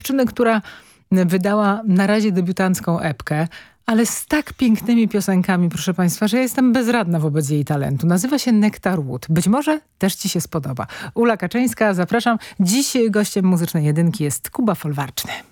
Dziewczyny, która wydała na razie debiutancką epkę, ale z tak pięknymi piosenkami, proszę Państwa, że ja jestem bezradna wobec jej talentu. Nazywa się Nektar Wood. Być może też Ci się spodoba. Ula Kaczyńska, zapraszam. Dziś gościem Muzycznej Jedynki jest Kuba Folwarczny.